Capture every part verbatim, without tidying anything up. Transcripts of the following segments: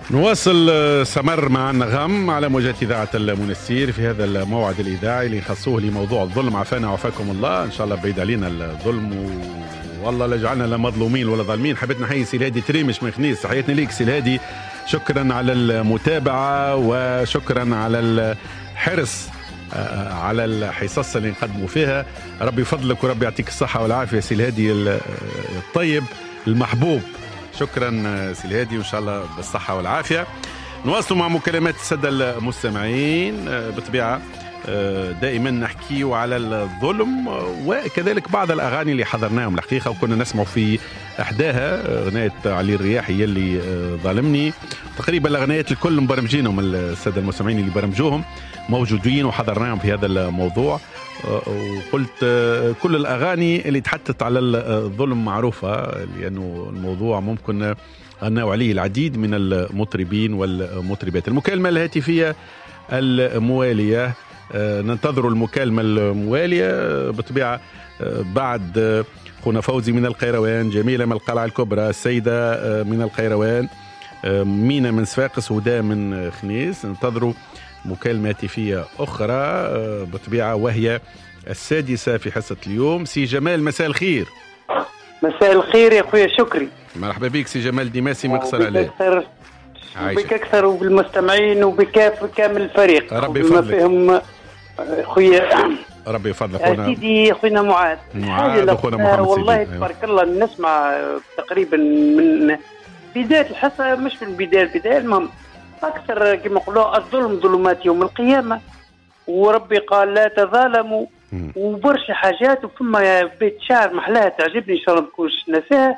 نواصل سمر مع النغم على موجات إذاعة المنستير في هذا الموعد الإذاعي اللي نخصوه لموضوع الظلم. عافانا وعافاكم الله، إن شاء الله بعيد علينا الظلم و... والله لا جعلنا لا مظلومين ولا ظالمين. حبيت نحيي سي الهادي تريمش من خنيس، تحياتنا ليك سي الهادي، شكرا على المتابعة وشكرا على الحرص على الحصص اللي نقدموا فيها. ربي يفضلك وربي يعطيك الصحة والعافية سي الهادي الطيب المحبوب. شكرا سي الهادي وان شاء الله بالصحه والعافيه. نواصلوا مع مكالمات الساده المستمعين. بطبيعه دائما نحكيو على الظلم وكذلك بعض الاغاني اللي حضرناهم الحقيقه وكنا نسمع في احداها اغنيه علي الرياحي اللي ظالمني. تقريبا الاغنيات الكل مبرمجينهم الساده المستمعين اللي برمجوهم موجودين وحضرناهم في هذا الموضوع. وقلت كل الأغاني اللي تحدثت على الظلم معروفة، لأنه الموضوع ممكن غنوا عليه العديد من المطربين والمطربات. المكالمة الهاتفية الموالية، ننتظر المكالمة الموالية بطبيعة بعد خونا فوزي من القيروان، جميلة من القلعة الكبرى، السيدة من القيروان، مينا من صفاقس، هدى من خنيس. ننتظروا مكالمة هاتفية أخرى بطبيعة وهي السادسة في حصة اليوم. سي جمال مساء الخير. مساء الخير يا أخويا شكري. مرحبا بك سي جمال ديماسي من قصر عليه. بك أكثر وبالمستمعين وبكاف كامل الفريق. ربي يفضلك. فهم أخويا. ربي يفضلك خونا. سيدي أخونا معاذ. معاذ أخونا محمد سيدي. والله تبارك الله نسمع تقريبا من بداية الحصة، مش من بداية البداية، المهم أكثر كما يقولوا الظلم ظلمات يوم القيامة، وربي قال لا تظالموا وبرشا حاجات. وفما بيت شعر محلاها تعجبني إن شاء الله ما نكونش نساها،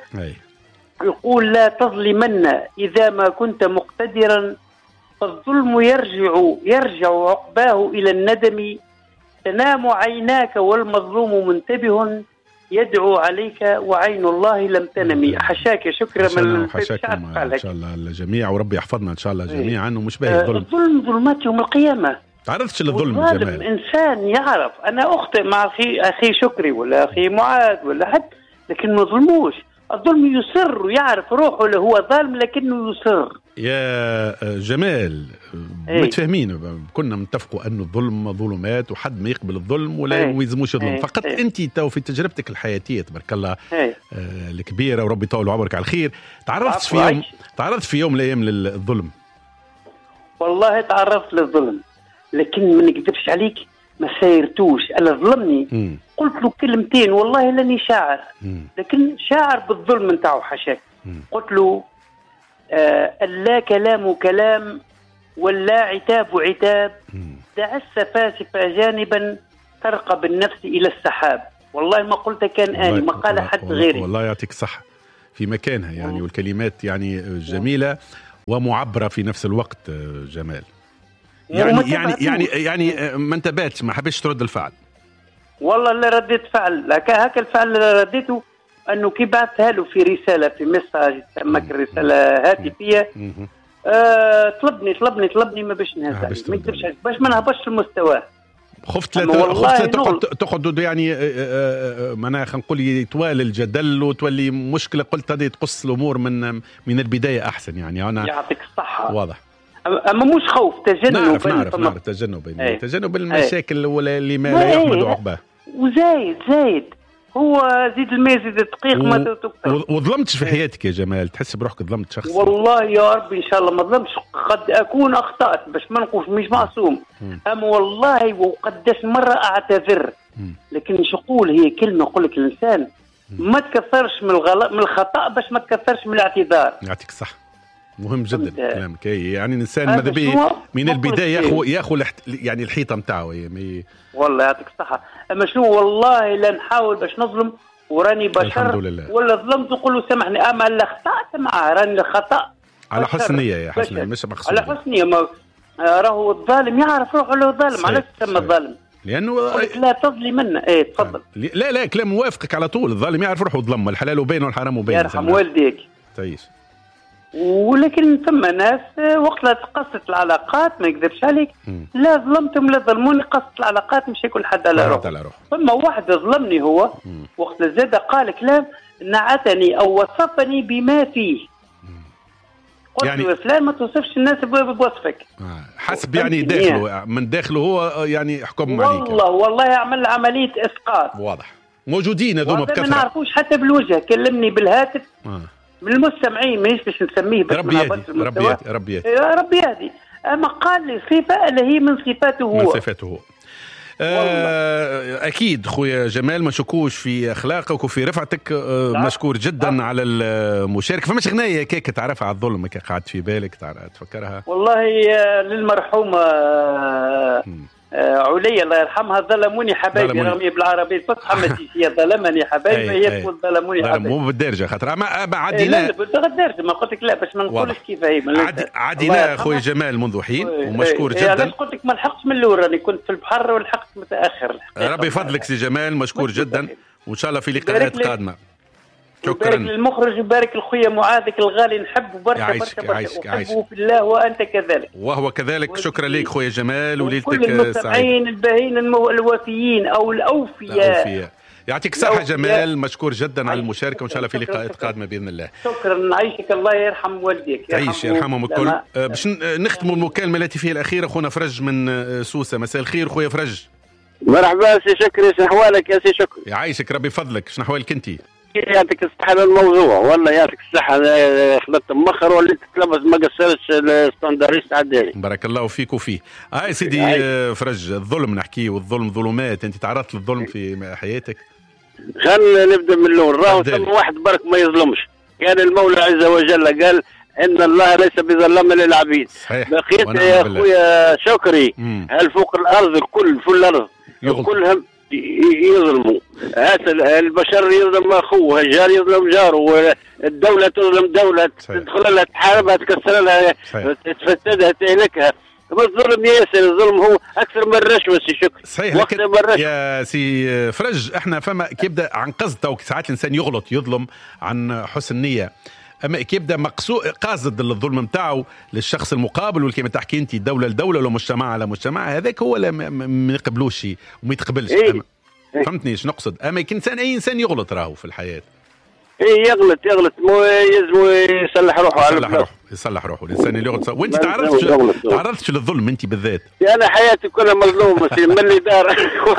يقول لا تظلمن إذا ما كنت مقتدرا فالظلم يرجع يرجع عقباه إلى الندم، تنام عيناك والمظلوم منتبه يدعو عليك وعين الله لم تنمي. حشاك شكرا من حشاكم ان شاء الله الجميع وربي يحفظنا ان شاء الله جميعا. ومش باهي الظلم. الظلم ظلمات يوم القيامه. تعرضتش للظلم جمال انسان يعرف انا اخطئ مع اخي اخي شكري ولا اخي معاذ ولا حد، لكن ما ظلموش. الظلم يصر ويعرف روحه اللي هو ظالم لكنه يصر. يا جمال ايه؟ متفاهمين، كنا متفقوا أن الظلم ظلمات وحد ما يقبل الظلم ولا ايه؟ يلزموش الظلم. ايه؟ فقط ايه؟ أنت تو في تجربتك الحياتية تبارك الله ايه؟ آه الكبيرة وربي يطول عمرك على الخير، تعرضت في يوم تعرضت في يوم من الأيام للظلم؟ والله تعرضت للظلم، لكن ما نكذبش عليك ما سايرتوش. أنا ظلمني م. قلت له كلمتين والله لاني شاعر م. لكن شاعر بالظلم نتاعو حشاك. قلت له آه لا كلام كلام ولا عتاب عتاب، دع السفاسف جانبا ترقى بالنفس إلى السحاب. والله ما قلت كان آني، ما قال حد والله غيري. والله يعطيك صحة في مكانها يعني، والكلمات يعني جميلة ومعبرة في نفس الوقت. جمال يعني يعني يعني يعني ما انتبهتش، ما حبيتش ترد الفعل. والله اللي رديت فعل هكا هكا الفعل اللي رديته انه كي بعثها له في رساله في مساج تمك رساله هاتفيه آه طلبني طلبني طلبني ما باش نهز ما يكذبش باش ما نهبطش المستوى. خفت لا خفت لا تقعد تقعد يعني معناها خلينا نقول طوال الجدل وتولي مشكله. قلت هذه تقص الامور من من البدايه احسن يعني. انا يعطيك الصحه. واضح. اما مش خوف، تجنب. نعرف نعرف, نعرف تجنب ايه. تجنب المشاكل ولا اللي ما لا يحمد عقباه. وزايد زايد هو زيد الماء زيد الدقيق. و... ما تكثر. وظلمتش في حياتك يا جمال؟ تحس بروحك ظلمت شخص؟ والله يا ربي ان شاء الله ما ظلمتش. قد اكون اخطات باش ما نقولش مش معصوم، اما والله وقداش مره اعتذر. لكن مش نقول هي كلمه يقول لك الانسان ما تكثرش من الغلط من الخطا باش ما تكثرش من الاعتذار. يعطيك صح، مهم جدا كلامك. يعني الانسان ماذا بيه من البدايه ياخذ ياخذ يعني الحيطه نتاعو. يعني والله يعطيك الصحه. اما شنو والله لا نحاول باش نظلم وراني بشر ولا ظلمت نقول له سامحني، اما لا خطأت معاه راني الخطا على حسن نيه يا حسن مش مقصود على حسن نيه. ما راهو الظالم يعرف روحه له ظالم. علاش تسمى الظالم؟ لانه لا تظلمن. ايه تفضل. لا لا كلام موافقك على طول. الظالم يعرف روحه ظلم، الحلال بين والحرام بين. يرحم والديك. تعيش. ولكن ثم ناس وقت لا تقصت العلاقات ما يكذبش عليك م. لا ظلمتم لا ظلموني، قصت العلاقات مش يكون حد على روحه. ثم واحد ظلمني هو م. وقت زاد قال كلام نعتني او وصفني بما فيه. قلت يعني فلان ما توصفش الناس بوصفك. آه. حسب يعني داخله من داخله هو يعني حكم عليك. والله والله يعمل عملية اسقاط. واضح. موجودين هذوما بكثرة. ما نعرفوش حتى بالوجه، كلمني بالهاتف. آه. من المستمعين مانيش باش نسميه بس ربي يهدي ربي يهدي ربي يهدي ربي يهدي. اما قال لي صفه اللي هي من صفاته هو. من صفاته هو. آه اكيد خويا جمال ما شكوش في اخلاقك وفي رفعتك. آه مشكور جدا على المشاركه. فماش غنايه كيك تعرفها على الظلم كي قعدت في بالك تفكرها؟ والله للمرحومه آه عليا الله يرحمها ظلموني حبايبي رغم بالعربيه الفصحى ما هي ظلمني حبايبي هي تقول ظلموني حبايبي مو بالدرجه خاطر ما عدينا. لا بالدرجه ما قلت لك لا باش ما نقولش كيف هي عدينا خويا جمال منذ حين ومشكور جدا. علاش قلت لك ما لحقتش من الاول راني كنت في البحر ولحقت متاخر. ربي يفضلك سي جمال مشكور جدا وان شاء الله في لقاءات قادمه. شكرا. يبارك للمخرج يبارك لخويا معاذك الغالي نحبه برشا برشا برشا أحبه في الله وأنت كذلك. وهو كذلك. شكرا لك خويا جمال وليلتك سعيدة. كل المستمعين الباهين الوفيين أو الأوفياء. الأوفياء. يعطيك الصحة جمال مشكور جدا على المشاركة وإن شاء الله في لقاءات قادمة بإذن الله. شكرا نعيشك الله يرحم والديك. تعيش يرحمهم الكل. أه باش نختموا المكالمة التي فيها الأخيرة أخونا فرج من سوسة. مساء الخير خويا فرج. مرحبا سي شكري شنو أحوالك يا سي شكري؟ يعيشك ربي فضلك. شنو أحوالك أنت؟ يعطيك الصحة للموضوع والله يعطيك الصحة. خلطت مخر وليت تلبس ما قصرتش الستاندريست عداني. بارك الله فيك وفيه. هاي سيدي آه فرج الظلم نحكيه والظلم ظلمات. أنت تعرضت للظلم في حياتك؟ خلينا نبدأ من الأول. راهو ثم واحد برك ما يظلمش. كان المولى عز وجل قال إن الله ليس بظلام للعبيد. بقيت يا أخويا شكري هل فوق الأرض الكل في الأرض كلهم يظلموا. البشر يظلم اخوه، الجار يظلم جاره، والدوله تظلم دوله. تدخل لها تحاربها تكسر لها تفسدها تهلكها. الظلم ياسر. الظلم هو اكثر من الرشوه سي شكري. صحيح. لكن يا سي فرج احنا فما كيبدا عن قصد تو ساعات الانسان يغلط يظلم عن حسن نيه. اما كيبدا مقصود قاصد الظلم نتاعو للشخص المقابل والكلمه تحكي انت دوله لدوله ولا مجتمع على مجتمع هذاك هو ما يقبلوش وما يتقبلش. إيه؟ فهمتني ايش نقصد؟ اما كإنسان اي انسان يغلط راهو في الحياه. ايه يغلط يغلط مو يلزم يصلح روحه. يصلح روحه يصلح روحه الانسان اللي يغلط. وانت تعرضتش تعرضتش للظلم انت بالذات؟ انا حياتي كلها مظلومه سي من اللي دار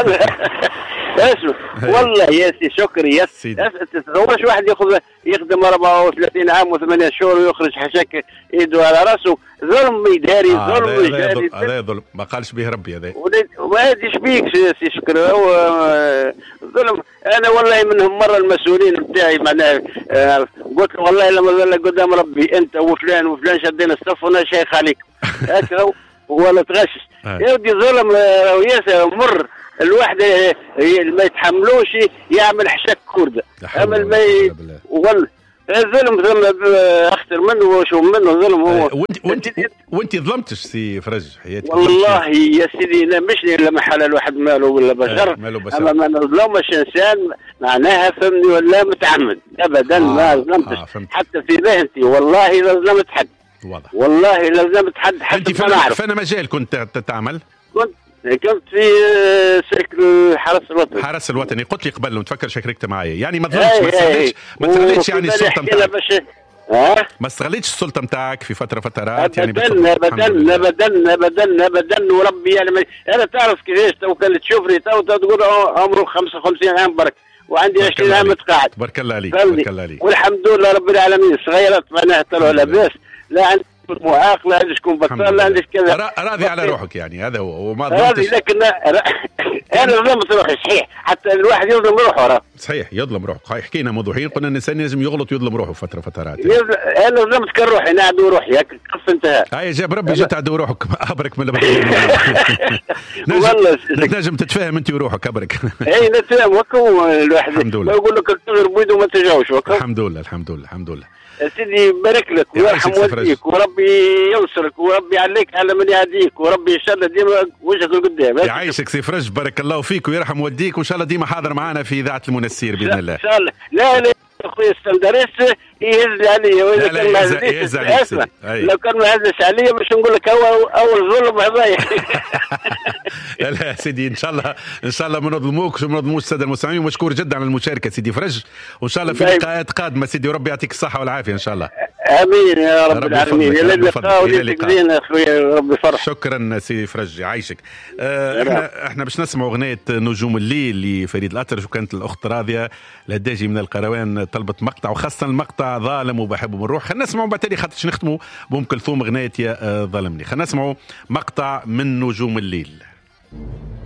اسمع والله يا سي شكري يا سيدي تتصورش واحد ياخذ يخدم أربعة وثلاثين عام وثمانية شهور ويخرج حشاك ايده على راسه. ظلم إداري. آه ظلم إداري. هذا ظلم ما قالش به ربي هذا. وما يديش بيك سي شكري. هو ظلم. انا والله منهم مره المسؤولين بتاعي معناها آه قلت له والله لما ظل قدام ربي انت وفلان وفلان شدينا الصف وانا شيخ عليك هكا ولا تغشش. يودي ظلم ياسر مر. الواحد ما يتحملوش يعمل حشك كردة. اما ما والله الظلم ظلم اخطر منه وشو منه ظلم هو. وانت وانت وانت ظلمتش سي فرج حياتك والله يا سيدي لا مش لما حلال واحد ماله ولا بشر. اما ما نظلمش انسان معناها فهمني ولا متعمد ابدا. آه ما ظلمتش. آه حتى في ذهنتي والله لا ظلمت حد. واضح. والله لا ظلمت حد حتى انت فانا فانا مجال كنت تعمل؟ كنت كنت في شركة الحرس الوطني. الحرس الوطني قلت لي قبل وتفكر شاركت معايا يعني ما ظلمتش ما استغلتش ما استغلتش يعني السلطة نتاعك. ما استغلتش السلطة نتاعك في فترة فترات يعني ابدا ابدا ابدا ابدا ابدا وربي يعني انا تعرف كيفاش تو كان تشوفني تو تقول عمره خمسة وخمسين عام برك وعندي عشرين عام متقاعد. تبارك الله عليك تبارك الله عليك والحمد لله رب العالمين. صغيرات معناها طلعوا لاباس لا عندي معاق لا عندي شكون بطال لا عندي كذا. راضي على روحك يعني هذا هو وما راضي. لكن انا ظلمت روحي صحيح. حتى الواحد يظلم روحه راه صحيح يظلم روحه. حكينا موضوعين قلنا الانسان لازم يغلط ويظلم روحه فتره فترات. انا ظلمت كان روحي انا عدو روحي كف انتهى. هاي جاب ربي جات عدو روحك ابرك من والله نجم تتفاهم انت وروحك ابرك. اي نتفاهم وكو الواحد ما يقول لك تغير بيد وما تجاوش وكو. الحمد لله الحمد لله الحمد لله. سيدي يبارك لك ويرحم والديك وربي ينصرك وربي يعليك على من يهديك وربي ان شاء الله ديما وجهك لقدام. يعيشك سي فرج بارك الله فيك ويرحم والديك وان شاء الله ديما حاضر معنا في اذاعه المنسير باذن الله. ان شاء الله. لا لا اخويا السندريس يهز علي واذا كان ما هزش اسمع لو كان ما هزش علي باش نقول لك هو اول ظلم هذايا. لا سيدي ان شاء الله ان شاء الله ما نظلموكش وما نظلموش الساده المستمعين. ومشكور جدا على المشاركه سيدي فرج وان شاء الله في لقاءات قادمه سيدي وربي يعطيك الصحه والعافيه ان شاء الله. امين يا رب العالمين. الى اللقاء وللتقديم اخويا، ربي يفرح. شكرا سي فرجي، عايشك. آه احنا احنا باش نسمعوا اغنيه نجوم الليل لفريد الأطرش، وكانت الاخت راضيه الهداجي من القروان طلبت مقطع، وخاصه المقطع ظالم وبحبه من روح. خلينا نسمعوا بعد خاطرش نختموا بأم كلثوم اغنيه يا ظلمني. خلينا نسمعوا مقطع من نجوم الليل.